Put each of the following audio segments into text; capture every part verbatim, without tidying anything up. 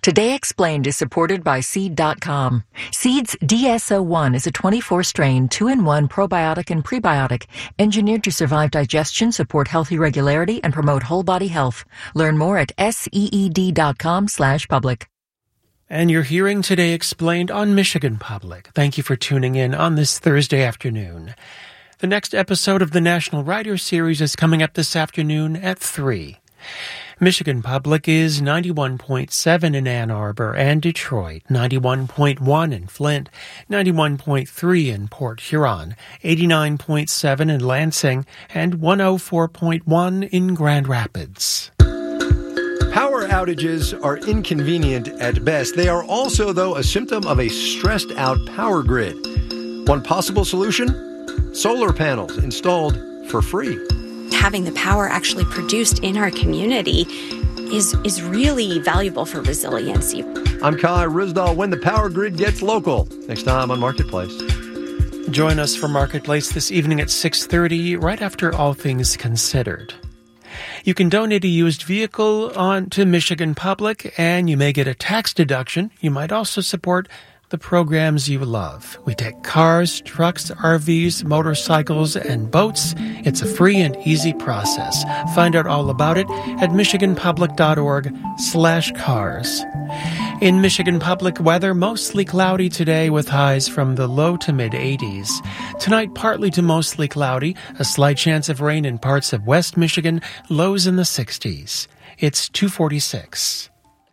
Today Explained is supported by Seed dot com. Seed's D S O one is a twenty-four strain, two in one probiotic and prebiotic, engineered to survive digestion, support healthy regularity, and promote whole body health. Learn more at seed dot com slash public. And you're hearing Today Explained on Michigan Public. Thank you for tuning in on this Thursday afternoon. The next episode of the National Writer Series is coming up this afternoon at three. Michigan Public is ninety-one point seven in Ann Arbor and Detroit, ninety-one point one in Flint, ninety-one point three in Port Huron, eighty-nine point seven in Lansing, and one oh four point one in Grand Rapids. Power outages are inconvenient at best. They are also, though, a symptom of a stressed-out power grid. One possible solution? Solar panels installed for free. Having the power actually produced in our community is is really valuable for resiliency. I'm Kai Ryssdal. When the power grid gets local. Next time on Marketplace. Join us for Marketplace this evening at six thirty, right after All Things Considered. You can donate a used vehicle on to Michigan Public, and you may get a tax deduction. You might also support the programs you love. We take cars, trucks, R Vs, motorcycles, and boats. It's a free and easy process. Find out all about it at michiganpublic.org slash cars. In Michigan Public weather, mostly cloudy today with highs from the low to mid-eighties. Tonight, partly to mostly cloudy, a slight chance of rain in parts of West Michigan, lows in the sixties. It's two forty-six.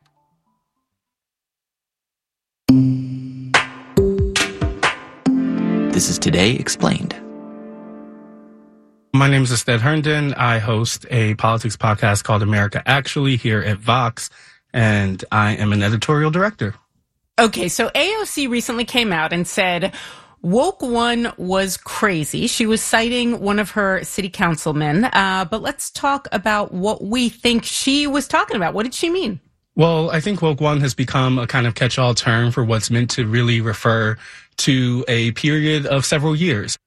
This is Today Explained. My name is Ested Herndon. I host a politics podcast called America Actually here at Vox, and I am an editorial director. Okay, so A O C recently came out and said Woke One was crazy. She was citing one of her city councilmen, uh, but let's talk about what we think she was talking about. What did she mean? Well, I think Woke One has become a kind of catch-all term for what's meant to really refer to a period of several years.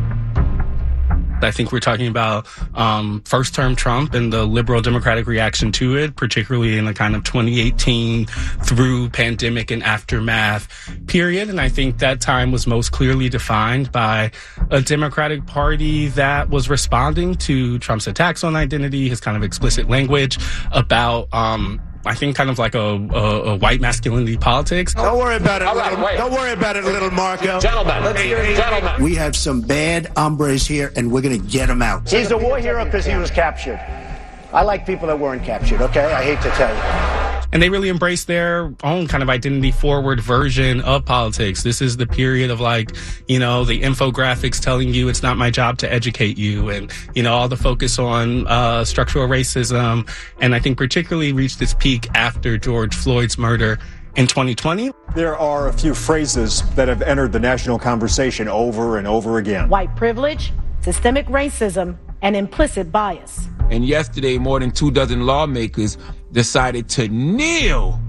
I think we're talking about um, first-term Trump and the liberal Democratic reaction to it, particularly in the kind of twenty eighteen through pandemic and aftermath period. And I think that time was most clearly defined by a Democratic Party that was responding to Trump's attacks on identity, his kind of explicit language about um I think kind of like a, a, a white masculinity politics. Don't worry about it, All right, little, wait. Don't worry about it, little Marco. Gentlemen, let's hear it. Gentlemen. We have some bad hombres here, and we're going to get them out. He's a war hero because he was captured. I like people that weren't captured, okay? I hate to tell you. And they really embrace their own kind of identity-forward version of politics. This is the period of, like, you know, the infographics telling you it's not my job to educate you, and, you know, all the focus on uh, structural racism. And I think particularly reached its peak after George Floyd's murder in twenty twenty. There are a few phrases that have entered the national conversation over and over again. White privilege, systemic racism, and implicit bias. And yesterday, more than two dozen lawmakers decided to kneel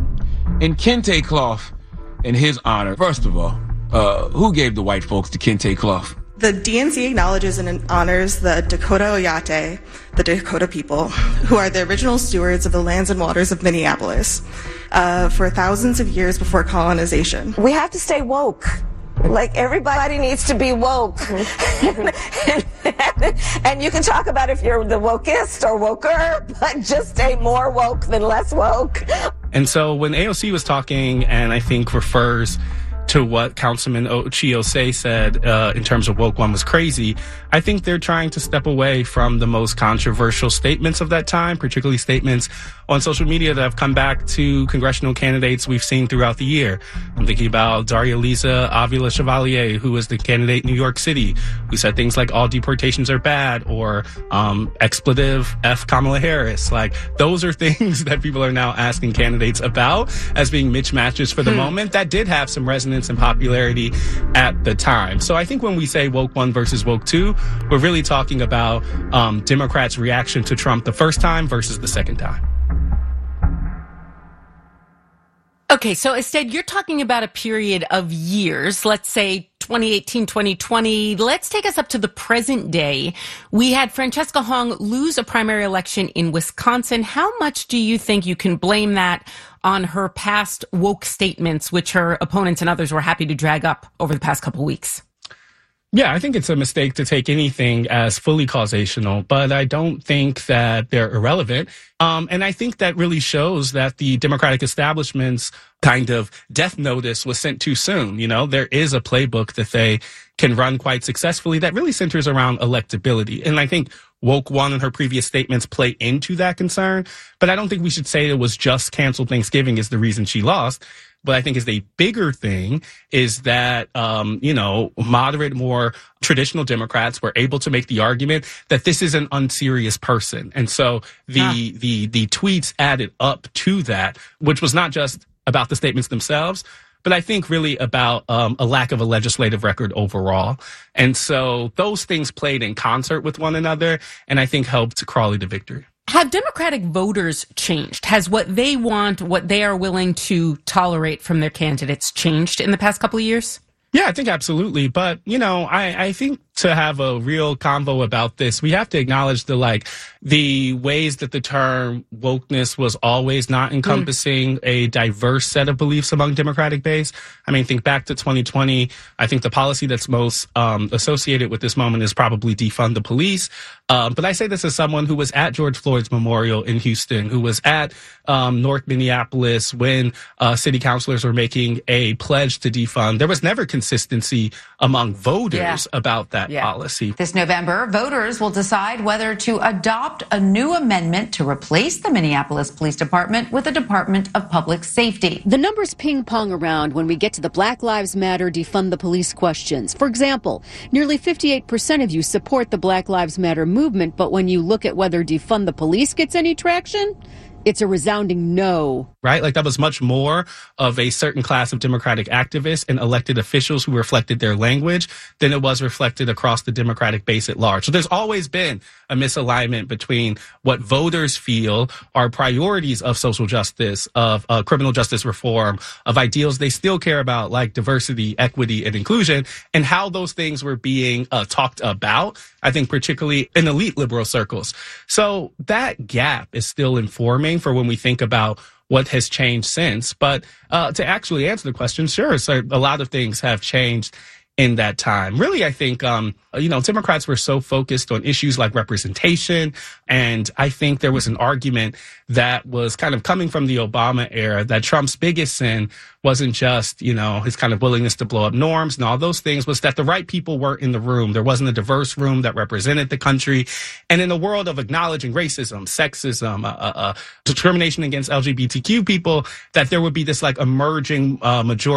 in kente cloth in his honor. First of all, uh, who gave the white folks the kente cloth? The D N C acknowledges and honors the Dakota Oyate, the Dakota people, who are the original stewards of the lands and waters of Minneapolis uh, for thousands of years before colonization. We have to stay woke. Like, everybody needs to be woke. and, and, and you can talk about if you're the wokest or woker, but just stay more woke than less woke. And so when A O C was talking, and I think refers to what Councilman Chiosei said uh, in terms of Woke One was crazy, I think they're trying to step away from the most controversial statements of that time, particularly statements on social media that have come back to congressional candidates we've seen throughout the year. I'm thinking about Daria Lisa Avila Chevalier, who was the candidate in New York City, who said things like all deportations are bad, or um, expletive F Kamala Harris. Like, those are things that people are now asking candidates about as being mismatches for the hmm. moment. That did have some resonance and popularity at the time. So I think when we say Woke One versus Woke Two, we're really talking about um, Democrats' reaction to Trump the first time versus the second time. Okay. Okay, so instead, you're talking about a period of years, let's say twenty eighteen, twenty twenty. Let's take us up to the present day. We had Francesca Hong lose a primary election in Wisconsin. How much do you think you can blame that on her past woke statements, which her opponents and others were happy to drag up over the past couple of weeks? Yeah, I think it's a mistake to take anything as fully causational, but I don't think that they're irrelevant. Um, and I think that really shows that the Democratic establishment's kind of death notice was sent too soon. You know, there is a playbook that they can run quite successfully that really centers around electability. And I think Woke One and her previous statements play into that concern, but I don't think we should say it was just canceled Thanksgiving is the reason she lost. But I think is the bigger thing is that, um, you know, moderate, more traditional Democrats were able to make the argument that this is an unserious person. And so the, huh. the, the tweets added up to that, which was not just about the statements themselves, but I think really about um, a lack of a legislative record overall. And so those things played in concert with one another, and I think helped Crawley to victory. Have Democratic voters changed? Has what they want, what they are willing to tolerate from their candidates changed in the past couple of years? Yeah, I think absolutely. But, you know, I, I think to have a real convo about this, we have to acknowledge the, like, the ways that the term wokeness was always not encompassing mm. a diverse set of beliefs among Democratic base. I mean, think back to twenty twenty. I think the policy that's most um, associated with this moment is probably defund the police. Um, but I say this as someone who was at George Floyd's memorial in Houston, who was at um, North Minneapolis when uh, city councilors were making a pledge to defund. There was never consistency among voters yeah. about that yeah. policy. This November, voters will decide whether to adopt a new amendment to replace the Minneapolis Police Department with a Department of Public Safety. The numbers ping-pong around when we get to the Black Lives Matter defund the police questions. For example, nearly fifty-eight percent of you support the Black Lives Matter movement, but when you look at whether defund the police gets any traction, it's a resounding no. Right? Like that was much more of a certain class of Democratic activists and elected officials who reflected their language than it was reflected across the Democratic base at large. So there's always been a misalignment between what voters feel are priorities of social justice, of uh, criminal justice reform, of ideals they still care about like diversity, equity, and inclusion, and how those things were being uh, talked about, I think particularly in elite liberal circles. So that gap is still informing for when we think about what has changed since. But uh, to actually answer the question, sure, so a lot of things have changed in that time. Really, I think, um, you know, Democrats were so focused on issues like representation. And I think there was an argument that was kind of coming from the Obama era that Trump's biggest sin wasn't just, you know, his kind of willingness to blow up norms and all those things, was that the right people weren't in the room. There wasn't a diverse room that represented the country. And in a world of acknowledging racism, sexism, uh, uh, discrimination against L G B T Q people, that there would be this like emerging uh, majority